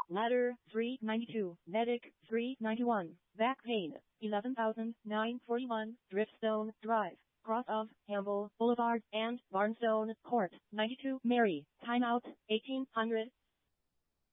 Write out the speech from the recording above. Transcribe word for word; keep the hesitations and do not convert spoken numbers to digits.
Ladder, three ninety-two. Medic, three ninety-one. Back pain, eleven thousand nine hundred forty-one. Driftstone Drive, cross of Hamble Boulevard and Barnstone Court, ninety-two. Mary, timeout, eighteen hundred.